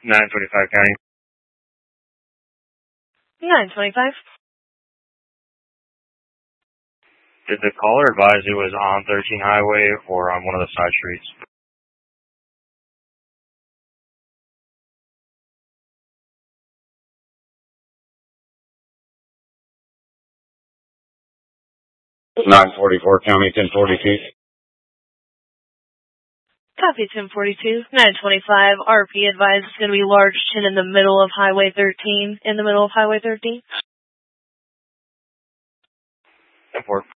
925 County. 925. Did the caller advise it was on 13 Highway or on one of the side streets? County 1042. Copy 1042. 925. RP advised it's going to be large 10 in the middle of Highway 13. In the middle of Highway 13. 10-4.